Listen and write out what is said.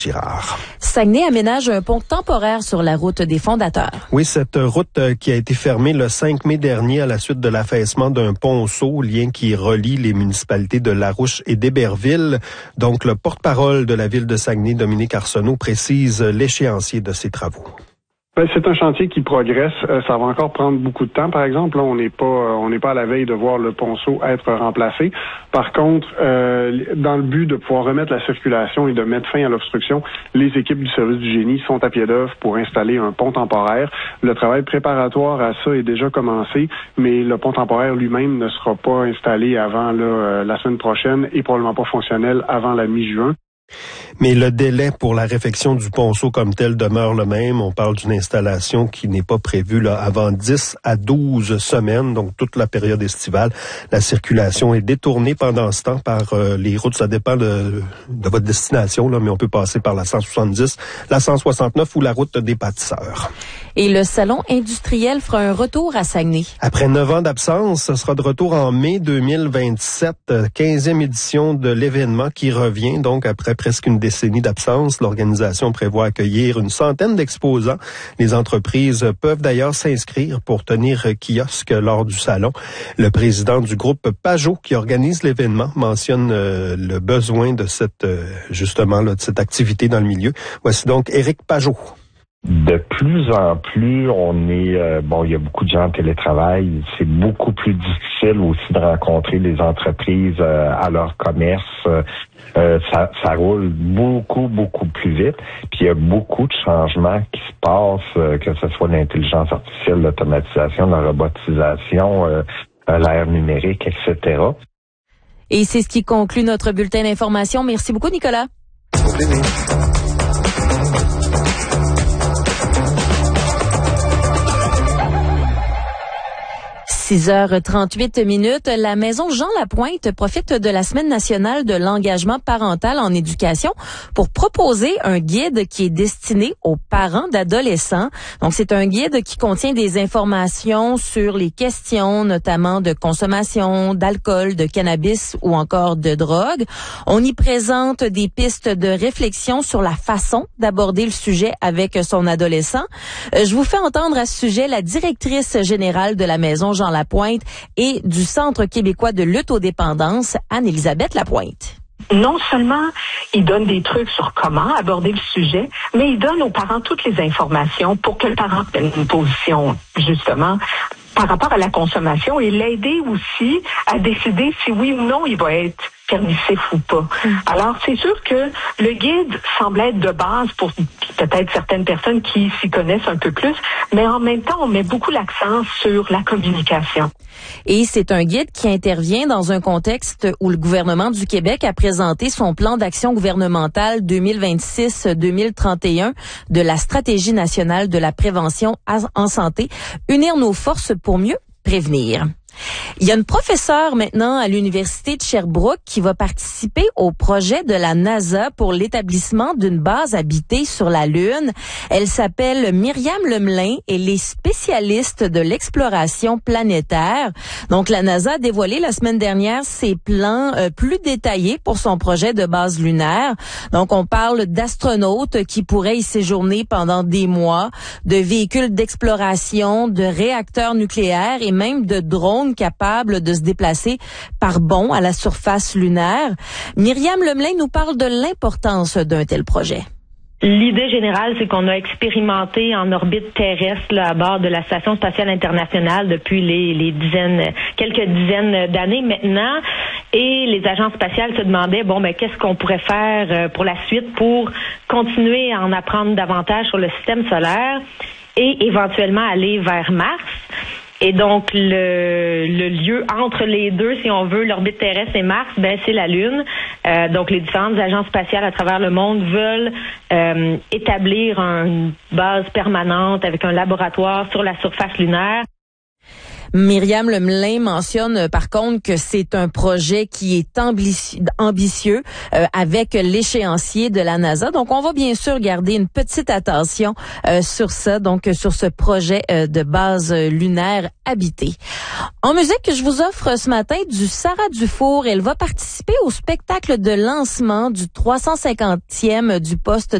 Girard. Saguenay aménage un pont temporaire sur la route des Fondateurs. Oui, cette route qui a été fermée le 5 mai dernier à la suite de l'affaissement d'un ponceau, lien qui relie les municipalités de Larouche et d'Héberville. Donc, le porte-parole de la ville de Saguenay, Dominique Arsenault, précise l'échéancier de ces travaux. C'est un chantier qui progresse. Ça va encore prendre beaucoup de temps. Par exemple, là, on n'est pas à la veille de voir le ponceau être remplacé. Par contre, dans le but de pouvoir remettre la circulation et de mettre fin à l'obstruction, les équipes du service du génie sont à pied d'œuvre pour installer un pont temporaire. Le travail préparatoire à ça est déjà commencé, mais le pont temporaire lui-même ne sera pas installé avant la semaine prochaine et probablement pas fonctionnel avant la mi-juin. Mais le délai pour la réfection du ponceau comme tel demeure le même. On parle d'une installation qui n'est pas prévue avant 10 à 12 semaines, donc toute la période estivale. La circulation est détournée pendant ce temps par les routes. Ça dépend de votre destination, là, mais on peut passer par la 170, la 169 ou la route des Bâtisseurs. Et le salon industriel fera un retour à Saguenay. Après 9 ans d'absence, ce sera de retour en mai 2027, 15e édition de l'événement qui revient donc après presque une décennie d'absence. L'organisation prévoit accueillir une centaine d'exposants. Les entreprises peuvent d'ailleurs s'inscrire pour tenir kiosque lors du salon. Le président du groupe Pajot qui organise l'événement mentionne le besoin de cette activité dans le milieu. Voici donc Éric Pajot. De plus en plus, il y a beaucoup de gens en télétravail. C'est beaucoup plus difficile aussi de rencontrer les entreprises à leur commerce. Ça roule beaucoup plus vite. Puis il y a beaucoup de changements qui se passent, que ce soit l'intelligence artificielle, l'automatisation, la robotisation, l'ère numérique, etc. Et c'est ce qui conclut notre bulletin d'information. Merci beaucoup, Nicolas. Au plaisir. 6h38. La Maison Jean Lapointe profite de la Semaine nationale de l'engagement parental en éducation pour proposer un guide qui est destiné aux parents d'adolescents. Donc, c'est un guide qui contient des informations sur les questions, notamment de consommation d'alcool, de cannabis ou encore de drogue. On y présente des pistes de réflexion sur la façon d'aborder le sujet avec son adolescent. Je vous fais entendre à ce sujet la directrice générale de la Maison Jean Lapointe et du Centre québécois de lutte aux dépendances, Anne-Élisabeth Lapointe. Non seulement il donne des trucs sur comment aborder le sujet, mais il donne aux parents toutes les informations pour que le parent prenne une position, justement, par rapport à la consommation et l'aider aussi à décider si oui ou non il va être permissif ou pas. Alors, c'est sûr que le guide semble être de base pour peut-être certaines personnes qui s'y connaissent un peu plus, mais en même temps, on met beaucoup l'accent sur la communication. Et c'est un guide qui intervient dans un contexte où le gouvernement du Québec a présenté son plan d'action gouvernemental 2026-2031 de la Stratégie nationale de la prévention en santé, unir nos forces pour mieux prévenir. Il y a une professeure maintenant à l'Université de Sherbrooke qui va participer au projet de la NASA pour l'établissement d'une base habitée sur la Lune. Elle s'appelle Myriam Lemelin et elle est spécialiste de l'exploration planétaire. Donc, la NASA a dévoilé la semaine dernière ses plans plus détaillés pour son projet de base lunaire. Donc, on parle d'astronautes qui pourraient y séjourner pendant des mois, de véhicules d'exploration, de réacteurs nucléaires et même de drones capables de se déplacer par bond à la surface lunaire. Myriam Lemelin nous parle de l'importance d'un tel projet. L'idée générale, c'est qu'on a expérimenté en orbite terrestre là, à bord de la Station spatiale internationale depuis quelques dizaines d'années maintenant. Et les agences spatiales se demandaient, qu'est-ce qu'on pourrait faire pour la suite pour continuer à en apprendre davantage sur le système solaire et éventuellement aller vers Mars. Et donc, le lieu entre les deux, si on veut, l'orbite terrestre et Mars, c'est la Lune. Donc, les différentes agences spatiales à travers le monde veulent établir une base permanente avec un laboratoire sur la surface lunaire. Myriam Lemelin mentionne par contre que c'est un projet qui est ambitieux avec l'échéancier de la NASA. Donc, on va bien sûr garder une petite attention sur ça, donc sur ce projet de base lunaire habitée. En musique, je vous offre ce matin du Sarah Dufour. Elle va participer au spectacle de lancement du 350e du poste